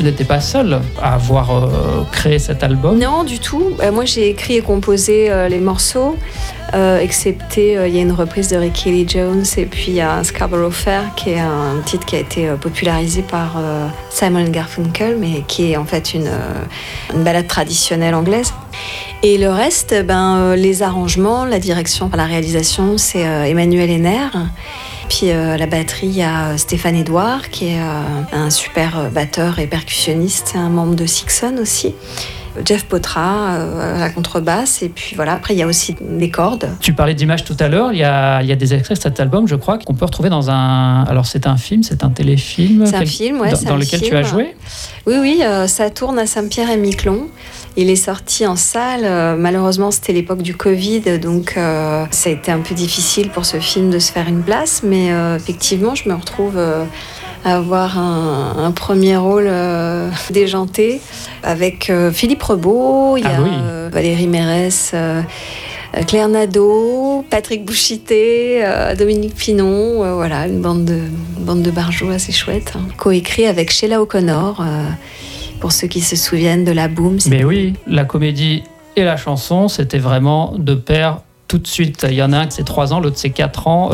n'étais pas seule à avoir créé cet album. Non, du tout. Moi, j'ai écrit et composé les morceaux, excepté il y a une reprise de Ricky Lee Jones et puis il y a Scarborough Fair, qui est un titre qui a été popularisé par Simon & Garfunkel, mais qui est en fait une ballade traditionnelle anglaise. Et le reste, les arrangements, la direction, la réalisation, c'est Emmanuel Henner. Puis la batterie, il y a Stéphane Edouard, qui est un super batteur et percussionniste, un membre de Sixon aussi. Jeff Potra à la contrebasse, et puis voilà, après il y a aussi des cordes. Tu parlais d'images tout à l'heure, il y a des extraits de cet album, je crois, qu'on peut retrouver dans alors c'est un film, c'est un téléfilm, c'est un film, ouais, dans lequel tu as joué. Oui, ça tourne à Saint-Pierre-et-Miquelon. Il est sorti en salle, malheureusement c'était l'époque du Covid, donc ça a été un peu difficile pour ce film de se faire une place, mais effectivement je me retrouve à avoir un premier rôle déjanté avec Philippe Rebaud, il y a Valérie Mérès, Claire Nadeau, Patrick Bouchité, Dominique Pinon, voilà, une bande de barjots assez chouette, hein. Coécrit avec Sheila O'Connor, pour ceux qui se souviennent de La Boom. Mais oui, la comédie et la chanson, c'était vraiment de pair tout de suite. Il y en a un qui c'est 3 ans, l'autre c'est 4 ans.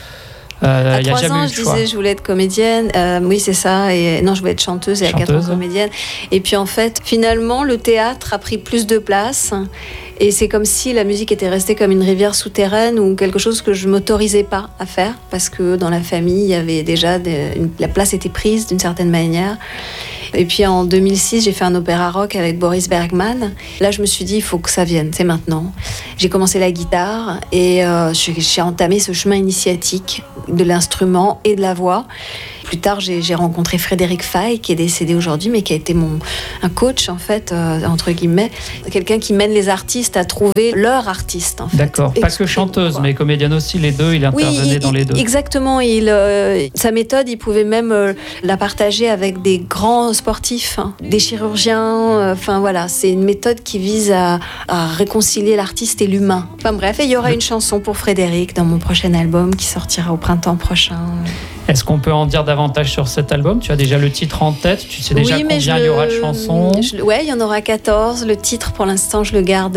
À 3 ans, je disais je voulais être comédienne. Oui, c'est ça. Et non, je voulais être chanteuse et à 4 ans comédienne. Et puis en fait, finalement, le théâtre a pris plus de place. Et c'est comme si la musique était restée comme une rivière souterraine ou quelque chose que je ne m'autorisais pas à faire parce que dans la famille, il y avait déjà la place était prise d'une certaine manière. Et puis en 2006, j'ai fait un opéra rock avec Boris Bergman. Là, je me suis dit, il faut que ça vienne, c'est maintenant. J'ai commencé la guitare et j'ai entamé ce chemin initiatique de l'instrument et de la voix. Plus tard, j'ai rencontré Frédéric Fay, qui est décédé aujourd'hui, mais qui a été un coach, en fait, entre guillemets. Quelqu'un qui mène les artistes à trouver leur artiste, en fait. D'accord, pas que chanteuse, mais comédienne aussi, les deux, il intervenait dans les deux. Exactement, sa méthode, il pouvait même la partager avec des grands sportifs, hein, des chirurgiens, enfin voilà, c'est une méthode qui vise à réconcilier l'artiste et l'humain. Enfin bref, et il y aura une chanson pour Frédéric dans mon prochain album qui sortira au printemps prochain. Est-ce qu'on peut en dire davantage sur cet album ? Tu as déjà le titre en tête, tu sais déjà combien il y aura de chansons ? Oui, il y en aura 14. Le titre, pour l'instant, je le garde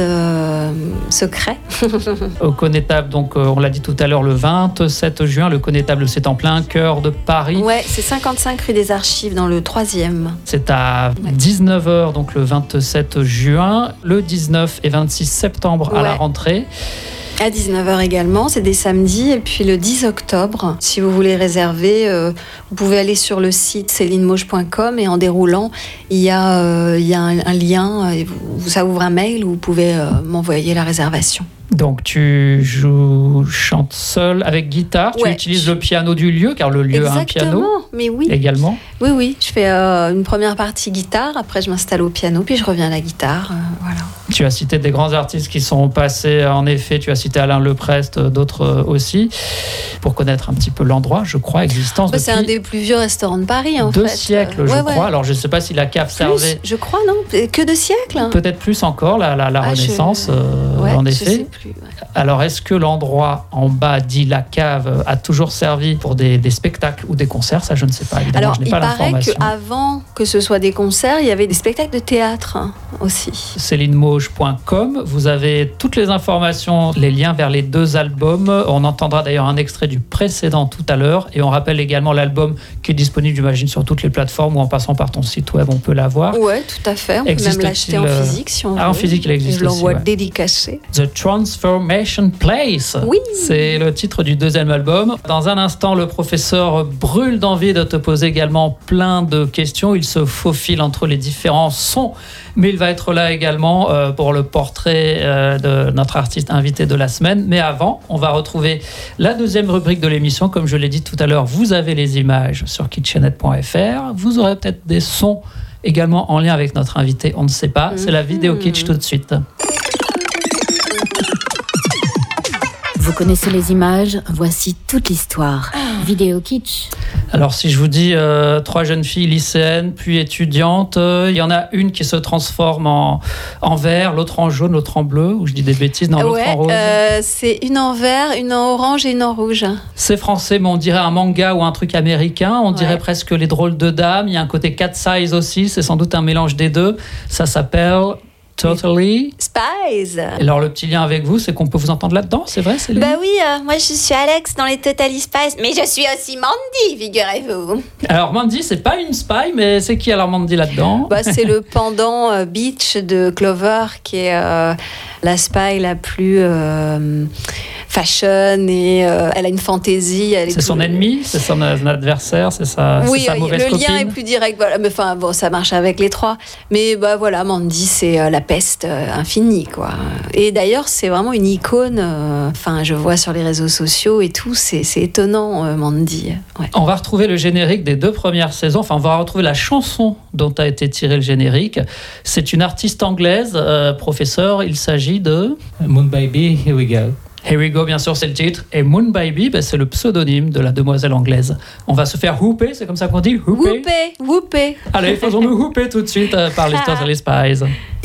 secret. Au Connétable, donc on l'a dit tout à l'heure, le 27 juin, le Connétable, c'est en plein cœur de Paris. Ouais, c'est 55 rue des Archives, dans le 3e. C'est à 19h, donc le 27 juin, le 19 et 26 septembre à la rentrée. À 19h également, c'est des samedis. Et puis le 10 octobre, si vous voulez réserver, vous pouvez aller sur le site célinemauge.com et en déroulant, il y a un lien, et ça ouvre un mail où vous pouvez m'envoyer la réservation. Donc tu chantes seule avec guitare, tu utilises le piano du lieu, car le lieu a un piano mais oui. Également. Oui, je fais une première partie guitare, après je m'installe au piano, puis je reviens à la guitare, voilà. Tu as cité des grands artistes qui sont passés, en effet, tu as cité Alain Leprest, d'autres aussi, pour connaître un petit peu l'endroit, je crois, existence depuis... C'est un des plus vieux restaurants de Paris, en 2 fait. siècles, je crois. Alors je ne sais pas si la cave servait... Je crois, non, que 2 siècles. Peut-être plus encore, la Renaissance, en effet. Je sais plus, Alors, est-ce que l'endroit en bas, dit la cave, a toujours servi pour des spectacles ou des concerts ? Ça, je ne sais pas. Évidemment, alors, je n'ai pas l'information. Il paraît qu'avant que ce soit des concerts, il y avait des spectacles de théâtre aussi. célinemauge.com, vous avez toutes les informations, les liens vers les 2 albums. On entendra d'ailleurs un extrait du précédent tout à l'heure. Et on rappelle également l'album qui est disponible, j'imagine, sur toutes les plateformes ou en passant par ton site web, on peut l'avoir. Oui, tout à fait. On peut même l'acheter en physique si on veut. En physique, il existe aussi. Je l'envoie dédicacé. The Transformation Place. Oui. C'est le titre du 2e album. Dans un instant, le professeur brûle d'envie de te poser également plein de questions. Il se faufile entre les différents sons, mais il va être là également pour le portrait de notre artiste invité de la semaine. Mais avant, on va retrouver la 2e rubrique de l'émission. Comme je l'ai dit tout à l'heure, vous avez les images sur kitchenette.fr. Vous aurez peut-être des sons également en lien avec notre invité, on ne sait pas. C'est la vidéo kitsch tout de suite. Vous connaissez les images, voici toute l'histoire. Vidéo kitsch. Alors si je vous dis 3 jeunes filles lycéennes, puis étudiantes, il y en a une qui se transforme en vert, l'autre en jaune, l'autre en bleu, ou je dis des bêtises, non, l'autre en rose. C'est une en vert, une en orange et une en rouge. C'est français, mais on dirait un manga ou un truc américain, on dirait presque Les Drôles de Dames, il y a un côté cat size aussi, c'est sans doute un mélange des deux, ça s'appelle... Totally Spies. Alors le petit lien avec vous, c'est qu'on peut vous entendre là-dedans, c'est vrai, Céline? Bah oui, moi je suis Alex dans les Totally Spies, mais je suis aussi Mandy, figurez-vous. Alors Mandy, c'est pas une spy, mais c'est qui alors Mandy là-dedans? C'est le pendant Beach de Clover, qui est la spy la plus fashion, et elle a une fantaisie. C'est son ennemi, c'est son adversaire, c'est sa mauvaise copine. Le lien est plus direct. Voilà. Mais enfin, bon, ça marche avec les trois. Mais voilà, Mandy, c'est la peste infinie, quoi. Et d'ailleurs, c'est vraiment une icône. Enfin, je vois sur les réseaux sociaux et tout, c'est étonnant, Mandy. Ouais. On va retrouver le générique des 2 premières saisons. Enfin, on va retrouver la chanson dont a été tiré le générique. C'est une artiste anglaise, professeur. Il s'agit de Moon Baby, Here We Go. Here We Go, bien sûr, c'est le titre. Et Moon Baby, c'est le pseudonyme de la demoiselle anglaise. On va se faire whooper, c'est comme ça qu'on dit? Whooper. Allez, faisons-nous whooper tout de suite par les Totally Spies.